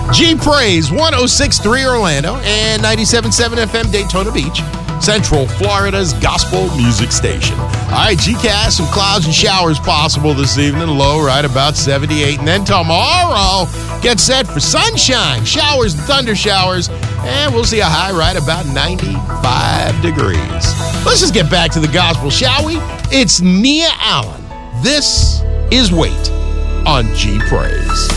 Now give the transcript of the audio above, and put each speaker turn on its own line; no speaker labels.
G Praise, 106.3 Orlando and 97.7 FM Daytona Beach, Central Florida's gospel music station. All right, GCast, some clouds and showers possible this evening, low right about 78. And then tomorrow, get set for sunshine, showers and thunder showers, and we'll see a high right about 95 degrees. Let's just get back to the gospel, shall we? It's Nia Allen. This is Wait on G Praise.